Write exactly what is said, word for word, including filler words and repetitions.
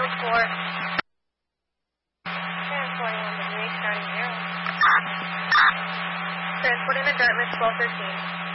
four. Transporting on the three, starting zero. Transporting the Dartmouth twelve thirteen.